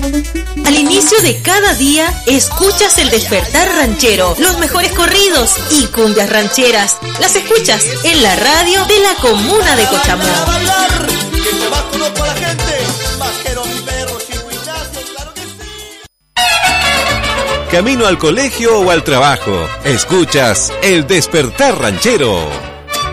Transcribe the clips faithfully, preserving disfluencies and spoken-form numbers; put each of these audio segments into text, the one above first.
Al inicio de cada día, escuchas el Despertar Ranchero, los mejores corridos y cumbias rancheras. Las escuchas en la radio de la comuna de Cochamó. Camino al colegio o al trabajo, escuchas el Despertar Ranchero.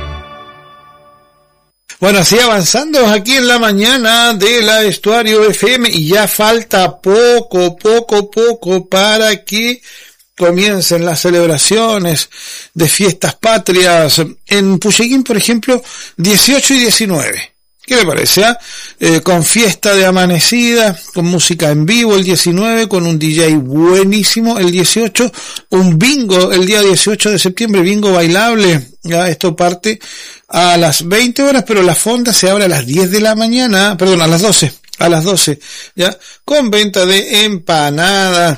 Bueno, así avanzando aquí en la mañana de la Estuario F M y ya falta poco, poco, poco para que comiencen las celebraciones de fiestas patrias. En Pucheguín, por ejemplo, dieciocho y diecinueve. ¿Qué le parece? Eh? Eh, con fiesta de amanecida, con música en vivo el diecinueve, con un D J buenísimo el dieciocho, un bingo el día dieciocho de septiembre, bingo bailable. Ya esto parte a las veinte horas, pero la fonda se abre a las diez de la mañana, perdón, a las doce, a las doce, ya, con venta de empanadas.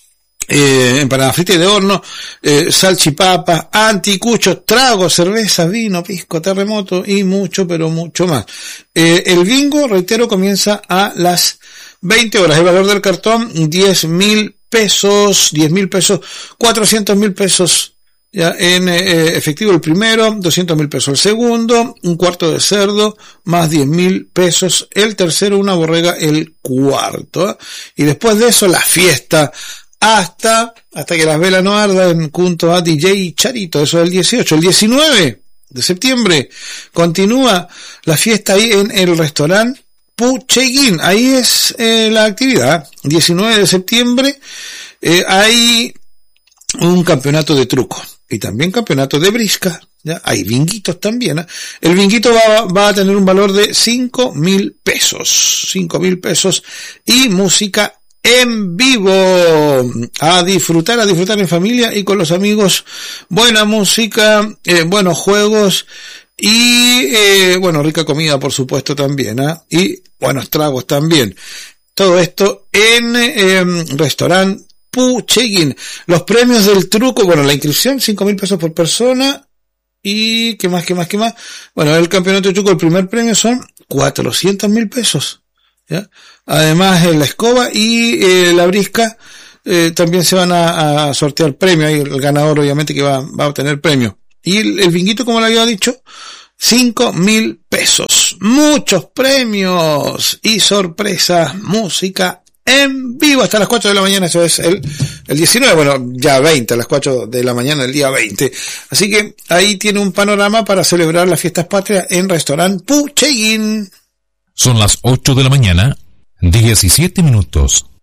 Eh, empanada frita y de horno, eh, salchipapa, anticuchos, tragos, cerveza, vino, pisco, terremoto y mucho, pero mucho más. Eh, el bingo, reitero, comienza a las veinte horas. El valor del cartón, diez mil pesos, diez mil pesos, cuatrocientos mil pesos ya en eh, efectivo el primero, doscientos mil pesos el segundo, un cuarto de cerdo, más diez mil pesos el tercero, una borrega el cuarto. ¿eh? Y después de eso, la fiesta, hasta hasta que las velas no ardan, junto a D J Charito. Eso es el dieciocho. El diecinueve de septiembre continúa la fiesta ahí en el restaurante Pucheguín. Ahí es eh, la actividad. diecinueve de septiembre eh, hay un campeonato de truco y también campeonato de brisca. ¿ya? Hay binguitos también. ¿eh? El binguito va, va a tener un valor de cinco mil pesos. cinco mil pesos y música en vivo, a disfrutar, a disfrutar en familia y con los amigos, buena música, eh, buenos juegos y, eh, bueno, rica comida por supuesto también, ¿eh? Y buenos tragos también. Todo esto en eh, restaurante Pucheguín. Los premios del truco, bueno, la inscripción, cinco mil pesos por persona y, ¿qué más, qué más, qué más? Bueno, el campeonato de truco, el primer premio son cuatrocientos mil pesos. ¿Ya? Además la escoba y eh, la brisca eh, también se van a, a sortear premios, y el ganador obviamente que va, va a obtener premio. Y el, el binguito, como le había dicho, cinco mil pesos, muchos premios y sorpresas, música en vivo hasta las cuatro de la mañana. Eso es el, el diecinueve, bueno, ya veinte, a las cuatro de la mañana el día veinte. Así que ahí tiene un panorama para celebrar las fiestas patrias en restaurante Pucheguín. Son las ocho de la mañana, diecisiete minutos.